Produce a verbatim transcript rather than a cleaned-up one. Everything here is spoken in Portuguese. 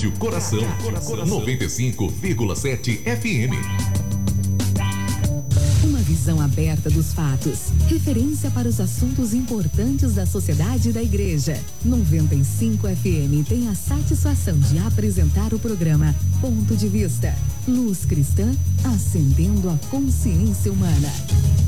Rádio Coração, noventa e cinco vírgula sete F M. Uma visão aberta dos fatos, referência para os assuntos importantes da sociedade e da igreja. noventa e cinco F M tem a satisfação de apresentar o programa Ponto de Vista. Luz cristã, acendendo a consciência humana.